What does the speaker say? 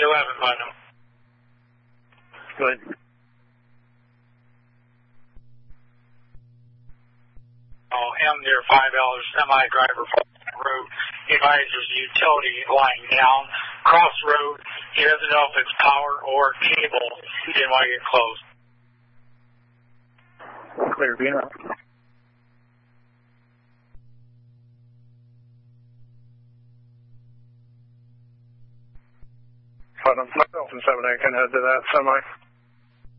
11, Putnam. Good. M near 5L semi driver road. He advises utility lying down, cross road. He doesn't know if it's power or cable. He didn't want to get close. Clear, Vina. Putnam, myself and 7A can head to that semi.